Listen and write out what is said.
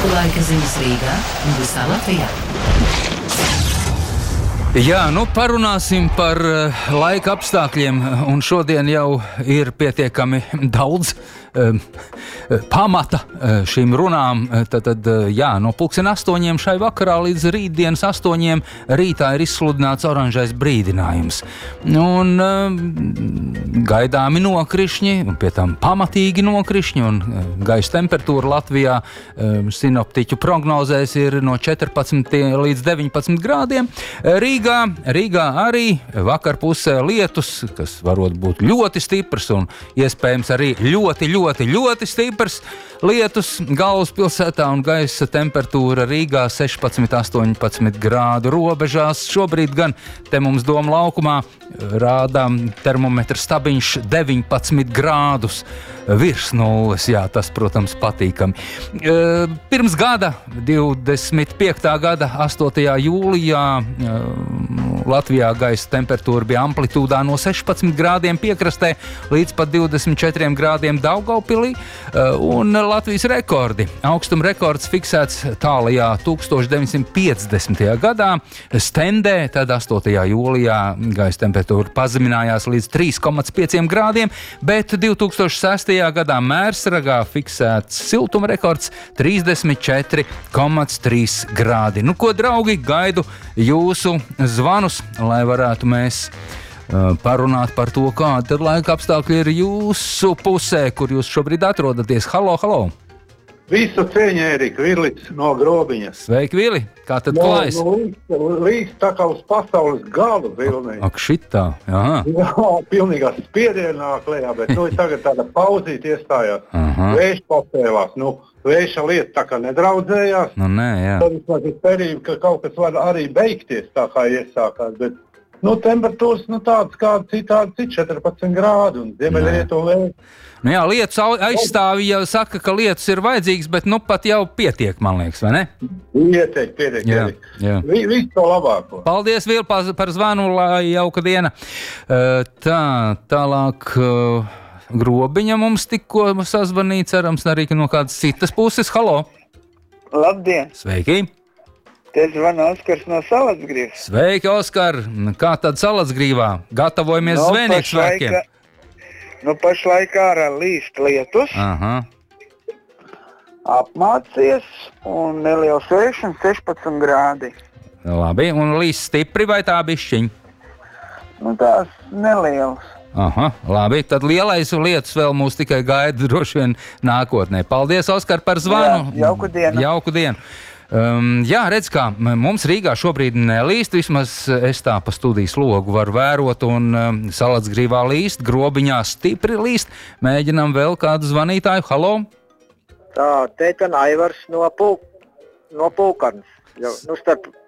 Laika ziņas Rīgā un visā Latvijā. Jā, parunāsim par laika apstākļiem, un šodien jau ir pietiekami daudz pamata šīm runām. Tad no 8:00 šai vakarā līdz rītdienas 8:00 rītā ir izsludināts oranžais brīdinājums. Un gaidāmi nokrišņi, un pie tam pamatīgi nokrišņi, un gaisa temperatūra Latvijā sinoptiķu prognozēs ir no 14 līdz 19 grādiem. Rīgā arī vakarpusē lietus, kas varot būt ļoti stiprs un iespējams arī ļoti stiprs lietus galvaspilsētā, un gaisa temperatūra Rīgā 16–18 grādu robežās. Šobrīd gan te mums Doma laukumā rādā termometra stabiņš 19 grādus virs nulles. Jā, tas, protams, patīkami. Pirms gada, 25. gada 8. jūlijā, Latvijā gaisa temperatūra bija amplitūdā no 16 grādiem piekrastē līdz pat 24 grādiem Daugavpilī, un Latvijas rekordi. Augstuma rekords fiksēts tālajā 1950. gadā Stendē, tad 8. jūlijā gaisa temperatūra pazeminājās līdz 3,5 grādiem, bet 2006. gadā Mērsragā fiksēts siltuma rekords 34,3 grādi. Ko, draugi, gaidu jūsu zvanus, lai varētu mēs parunāt par to, kāda tad laika apstākļi ir jūsu pusē, kur jūs šobrīd atrodaties. Halo! Visu cieņu, Ērika, Virlis no Grobiņas. Sveiki, Vili! Kā tad klājas? Līdz tā kā uz pasaules galu pilnīgi. Ak, šitā, jā. Jā, pilnīgā spiedienā klējā, bet tagad tāda pauzīt iestājās. Vējš pacēlās, vēša lieta tā kā nedraudzējās. Nē, jā. Tad ir perība, ka kaut kas var arī beigties tā kā iesākās, bet temperatūras tādas kā citādi 14 grādi un ziemeļrietumu vējš. Jā, lietus aizstāvja saka, ka lietus ir vajadzīgs, bet pat jau pietiek, man liekas, vai ne? Pietiek. Jā. Visu to labāko. Paldies, Vil, par zvanu, lai jauka diena. Tālāk Grobiņa mums tikko sazvanīja, cerams, arī no kādas citas puses. Halo! Labdien! Sveiki! Te zvana Oskars no Salatsgrīvas. Sveiki, Oskar! Kā tad Salatsgrīvā? Gatavojamies Zvēnieku svētkiem? Pašlaik ārā līst lietus. Apmācies un neliels vējš un 16 grādi. Labi, un līst stipri vai tā bišķiņ? Tās nelielas. Labi, tad lielais lietus vēl mūs tikai gaida droši vien nākotnē. Paldies, Oskar, par zvanu. Jā, jauku dienu. Jā, redz kā, mums Rīgā šobrīd nelīst, vismaz es tā pa studijas logu varu vērot, un Salatsgrīvā līst, Grobiņā stipri līst. Mēģinam vēl kādu zvanītāju. Halo! Tā, te Aivars no Pulkarnes. Starp